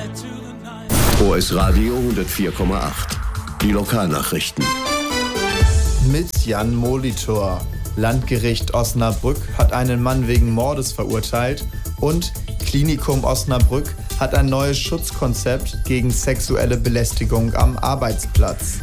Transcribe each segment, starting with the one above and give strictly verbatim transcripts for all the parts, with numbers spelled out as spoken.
O S Radio hundertvier Komma acht. Die Lokalnachrichten. Mit Jan Molitor. Landgericht Osnabrück hat einen Mann wegen Mordes verurteilt und Klinikum Osnabrück hat ein neues Schutzkonzept gegen sexuelle Belästigung am Arbeitsplatz.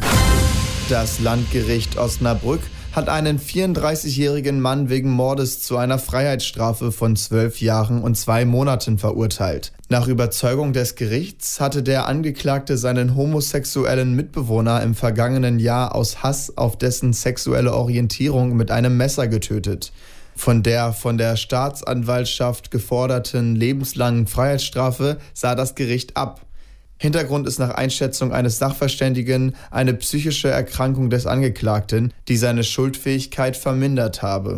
Das Landgericht Osnabrück hat einen vierunddreißigjährigen Mann wegen Mordes zu einer Freiheitsstrafe von zwölf Jahren und zwei Monaten verurteilt. Nach Überzeugung des Gerichts hatte der Angeklagte seinen homosexuellen Mitbewohner im vergangenen Jahr aus Hass auf dessen sexuelle Orientierung mit einem Messer getötet. Von der von der Staatsanwaltschaft geforderten lebenslangen Freiheitsstrafe sah das Gericht ab. Hintergrund ist nach Einschätzung eines Sachverständigen eine psychische Erkrankung des Angeklagten, die seine Schuldfähigkeit vermindert habe.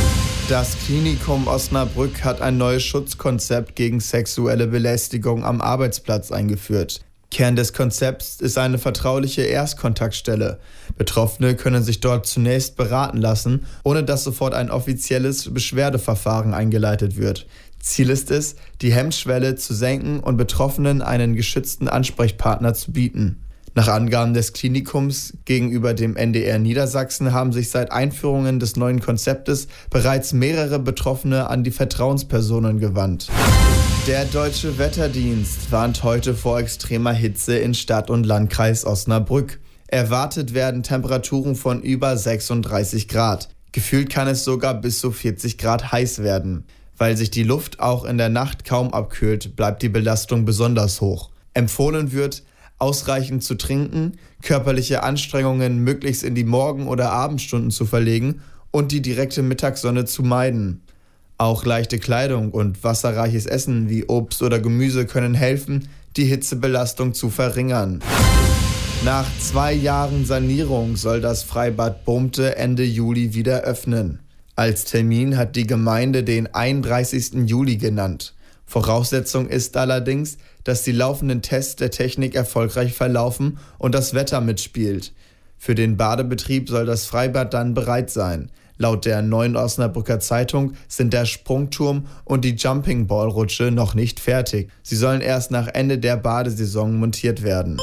Das Klinikum Osnabrück hat ein neues Schutzkonzept gegen sexuelle Belästigung am Arbeitsplatz eingeführt. Kern des Konzepts ist eine vertrauliche Erstkontaktstelle. Betroffene können sich dort zunächst beraten lassen, ohne dass sofort ein offizielles Beschwerdeverfahren eingeleitet wird. Ziel ist es, die Hemmschwelle zu senken und Betroffenen einen geschützten Ansprechpartner zu bieten. Nach Angaben des Klinikums gegenüber dem N D R Niedersachsen haben sich seit Einführungen des neuen Konzeptes bereits mehrere Betroffene an die Vertrauenspersonen gewandt. Der Deutsche Wetterdienst warnt heute vor extremer Hitze in Stadt und Landkreis Osnabrück. Erwartet werden Temperaturen von über sechsunddreißig Grad. Gefühlt kann es sogar bis zu vierzig Grad heiß werden. Weil sich die Luft auch in der Nacht kaum abkühlt, bleibt die Belastung besonders hoch. Empfohlen wird, ausreichend zu trinken, körperliche Anstrengungen möglichst in die Morgen- oder Abendstunden zu verlegen und die direkte Mittagssonne zu meiden. Auch leichte Kleidung und wasserreiches Essen wie Obst oder Gemüse können helfen, die Hitzebelastung zu verringern. Nach zwei Jahren Sanierung soll das Freibad Bohmte Ende Juli wieder öffnen. Als Termin hat die Gemeinde den einunddreißigsten Juli genannt. Voraussetzung ist allerdings, dass die laufenden Tests der Technik erfolgreich verlaufen und das Wetter mitspielt. Für den Badebetrieb soll das Freibad dann bereit sein. Laut der Neuen Osnabrücker Zeitung sind der Sprungturm und die Jumping-Ball-Rutsche noch nicht fertig. Sie sollen erst nach Ende der Badesaison montiert werden.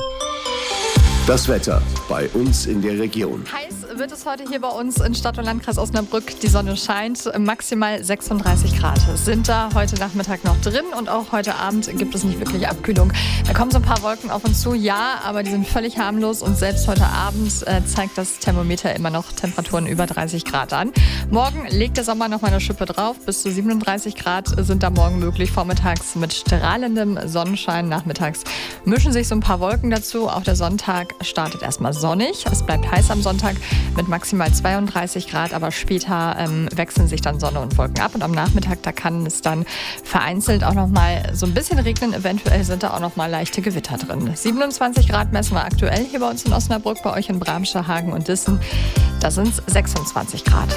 Das Wetter bei uns in der Region. Heiß wird es heute hier bei uns in Stadt und Landkreis Osnabrück. Die Sonne scheint, maximal sechsunddreißig Grad sind da heute Nachmittag noch drin und auch heute Abend gibt es nicht wirklich Abkühlung. Da kommen so ein paar Wolken auf uns zu, ja, aber die sind völlig harmlos und selbst heute Abend äh, zeigt das Thermometer immer noch Temperaturen über dreißig Grad an. Morgen legt der Sommer noch mal eine Schippe drauf, bis zu siebenunddreißig Grad sind da morgen möglich, vormittags mit strahlendem Sonnenschein, nachmittags mischen sich so ein paar Wolken dazu, auch der Sonntag startet erstmal sonnig. Es bleibt heiß am Sonntag mit maximal zweiunddreißig Grad, aber später ähm, wechseln sich dann Sonne und Wolken ab und am Nachmittag, da kann es dann vereinzelt auch noch mal so ein bisschen regnen. Eventuell sind da auch noch mal leichte Gewitter drin. siebenundzwanzig Grad messen wir aktuell hier bei uns in Osnabrück, bei euch in Bramsche, Hagen und Dissen. Da sind es sechsundzwanzig Grad.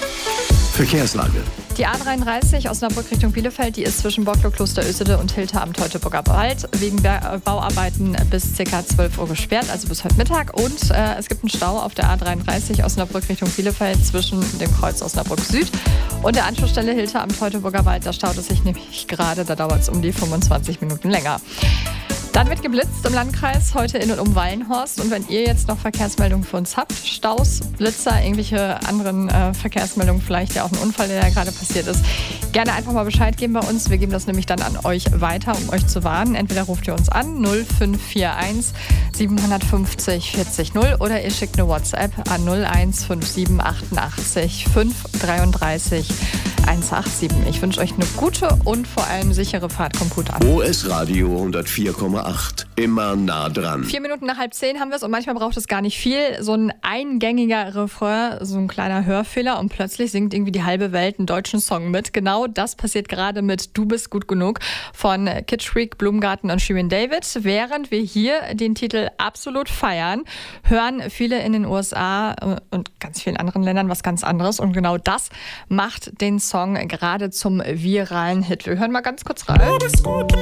Verkehrslage. Die A dreiunddreißig Osnabrück Richtung Bielefeld, die ist zwischen Bocklo, Klosterösede und Hilter am Teutoburger Wald wegen Bauarbeiten bis ca. zwölf Uhr gesperrt, also bis heute Mittag. Und äh, es gibt einen Stau auf der A dreiunddreißig Osnabrück Richtung Bielefeld zwischen dem Kreuz Osnabrück Süd und der Anschlussstelle Hilter am Teutoburger Wald. Da staut es sich nämlich gerade, da dauert es um die fünfundzwanzig Minuten länger. Dann wird geblitzt im Landkreis, heute in und um Wallenhorst. Und wenn ihr jetzt noch Verkehrsmeldungen für uns habt, Staus, Blitzer, irgendwelche anderen äh, Verkehrsmeldungen, vielleicht ja auch ein Unfall, der da gerade passiert ist, gerne einfach mal Bescheid geben bei uns. Wir geben das nämlich dann an euch weiter, um euch zu warnen. Entweder ruft ihr uns an null fünf vier eins siebenhundertfünfzig vierzig null oder ihr schickt eine WhatsApp an null eins fünf sieben achtundachtzig fünf dreiunddreißig hundertsiebenundachtzig. Ich wünsche euch eine gute und vor allem sichere Fahrt. Kommt gut an. O S Radio hundertvier Komma acht. Immer nah dran. Vier Minuten nach halb zehn haben wir es und manchmal braucht es gar nicht viel. So ein eingängiger Refrain, so ein kleiner Hörfehler und plötzlich singt irgendwie die halbe Welt einen deutschen Song mit. Genau das passiert gerade mit Du bist gut genug von Kitsch Freak, Blumengarten und Shirin David. Während wir hier den Titel absolut feiern, hören viele in den U S A und ganz vielen anderen Ländern was ganz anderes. Und genau das macht den Song gerade zum viralen Hit. Wir hören mal ganz kurz rein.